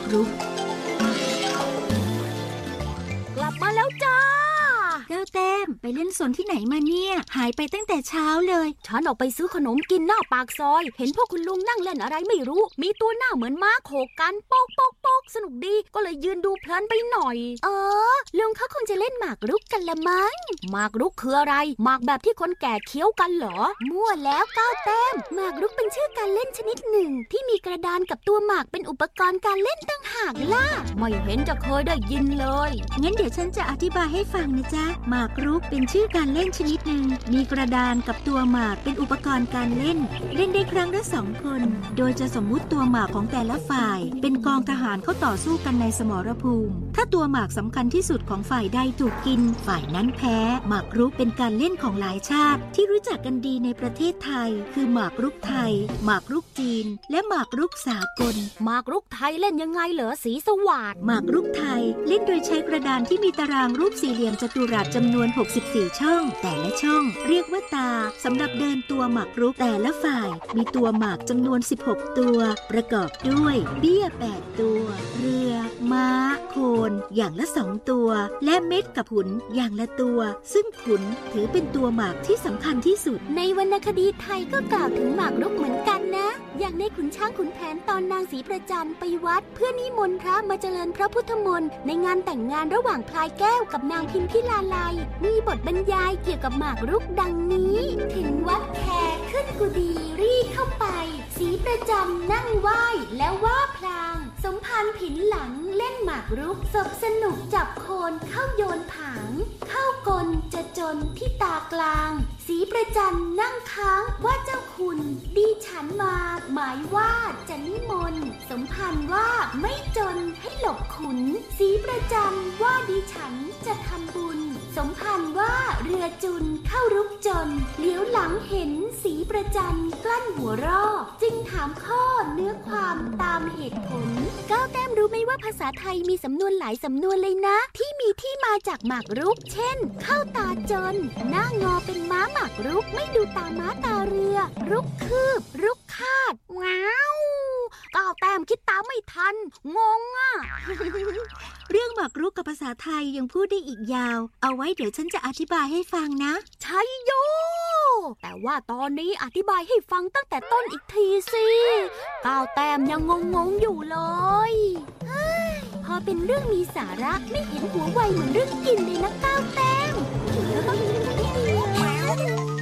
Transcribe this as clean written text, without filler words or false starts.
รุกกลับมาแล้วจ้าแก้วแต้มไปเล่นสนที่ไหนมาเนี่ยหายไปตั้งแต่เช้าเลยฉันออกไปซื้อขนมกินหน้าปากซอยเห็นพวกคุณลุงนั่งเล่นอะไรไม่รู้มีตัวหน้าเหมือนม้าโขกกันโป๊กโป๊กโป๊กสนุกดีก็เลยยืนดูเพลินไปหน่อยลุงเขาคงจะเล่นหมากรุกกันละมั้งหมากรุกคืออะไรหมากแบบที่คนแก่เคี้ยวกันเหรอมั่วแล้วก้าวแต้มหมากรุกเป็นชื่อการเล่นชนิดหนึ่งที่มีกระดานกับตัวหมากเป็นอุปกรณ์การเล่นตั้งหากล่ะไม่เห็นจะเคยได้ยินเลยงั้นเดี๋ยวฉันจะอธิบายให้ฟังนะจ๊ะหมากรุกเป็นชื่อการเล่นชนิดหนึ่งมีกระดานกับตัวหมากเป็นอุปกรณ์การเล่นได้ครั้งละ2 คนโดยจะสมมุติตัวหมากของแต่ละฝ่ายเป็นกองทหารเข้าต่อสู้กันในสมรภูมิถ้าตัวหมากสำคัญที่สุดของฝ่ายใดถูกกินฝ่ายนั้นแพ้หมากรุกเป็นการเล่นของหลายชาติที่รู้จักกันดีในประเทศไทยคือหมากรุกไทยหมากรุกจีนและหมากรุกสากลหมากรุกไทยเล่นยังไงเหรอสีสวัสดิ์หมากรุกไทยเล่นโดยใช้กระดานที่มีตารางรูปสี่เหลี่ยมจัตุรัสจำนวน64ช่องแต่ละช่องเรียกว่าตาสำหรับเดินตัวหมากรุกแต่ละฝ่ายมีตัวหมากจำนวน16ตัวประกอบด้วยเบี้ย8ตัวเรือม้าโคนอย่างละ2ตัวและเม็ดกับขุนอย่างละตัวซึ่งขุนถือเป็นตัวหมากที่สำคัญที่สุดในวรรณคดีไทยก็กล่าวถึงหมากรุกเหมือนกันนะอย่างในขุนช้างขุนแผนตอนนางศรีประจันไปวัดเพื่อนิมนต์พระมาเจริญพระพุทธมนต์ในงานแต่งงานระหว่างพลายแก้วกับนางพิมพิลาไลยมีบทบรรยายเกี่ยวกับหมากรุกดังนี้ถึงวัดแขกขึ้นกุฏิรีเข้าไปศรีประจันนั่งไหว้แล้วว่าพลางสมภารผินหลังเล่นหมากรุกสบสนุกจับโคนเข้าโยนผางเข้ากลจะจนที่ตากลางศรีประจันนั่งค้างว่าเจ้าคุณดีฉันมาหมายว่าจะนิมนต์สมภารว่าไม่จนให้หลบขุนศรีประจันว่าดีฉันจะทำบุญสมภารว่าเรือจุนเข้ารุกจนเหลียวหลังเห็นศรีประจันกลั้นหัวเราะจึงถามข้อเนื้อความตามเหตุผลก้าวแต้มรู้ไหมว่าภาษาไทยมีสำนวนหลายสำนวนเลยนะที่มีที่มาจากหมากรุกเช่นเข้าตาจนหน้างอเป็นม้าหมากรุกไม่ดูตาม้าตาเรือรุกคืบรุกคาดว้าวก้าวแต้มคิดตามไม่ทันงงอ่ะเรื่องหมากรุกกับภาษาไทยยังพูดได้อีกยาวเอาไว้เดี๋ยวฉันจะอธิบายให้ฟังนะชัยโยแต่ว่าตอนนี้อธิบายให้ฟังตั้งแต่ต้นอีกทีสิก้าวแต้มยังงงอยู่เลยพอเป็นเรื่องมีสาระไม่เห็นหัวไวเหมือนเรื่องกินเลยนะก้าวแต้ม